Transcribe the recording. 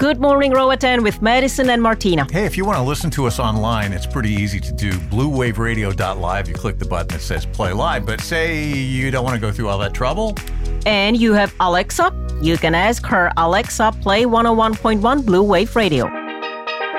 Good Morning Roatan with Madison and Martina. Hey, if you want to listen to us online, it's pretty easy to do. BlueWaveRadio.live. You click the button that says play live. But say you don't want to go through all that trouble. And you have Alexa. You can ask her, Alexa, play 101.1 Blue Wave Radio.